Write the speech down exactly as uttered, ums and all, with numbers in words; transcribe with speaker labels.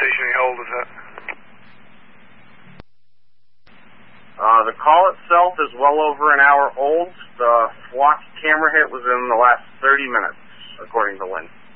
Speaker 1: stationary hold is that?
Speaker 2: Uh, the call itself is well over an hour old. The F W O C camera hit was in the last thirty minutes, according to Lynn.